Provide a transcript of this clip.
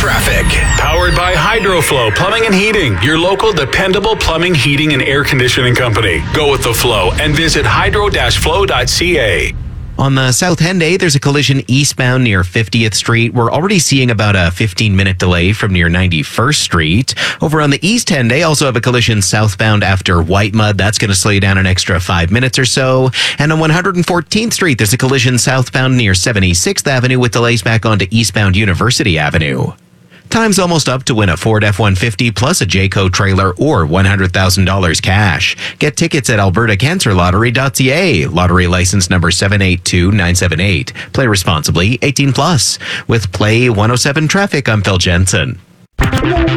Traffic. Powered by Hydroflow Plumbing and Heating, your local dependable plumbing, heating, and air conditioning company. Go with the flow and visit hydro-flow.ca. On the South Henday, there's a collision eastbound near 50th Street. We're already seeing about a 15-minute delay from near 91st Street. Over on the East Henday, also have a collision southbound after Whitemud. That's going to slow you down an extra 5 minutes or so. And on 114th Street, there's a collision southbound near 76th Avenue with delays back onto eastbound University Avenue. Time's almost up to win a Ford F-150 plus a Jayco trailer or $100,000 cash. Get tickets at albertacancerlottery.ca. Lottery license number 782978. Play responsibly, 18+. With Play 107 Traffic, I'm Phil Jensen.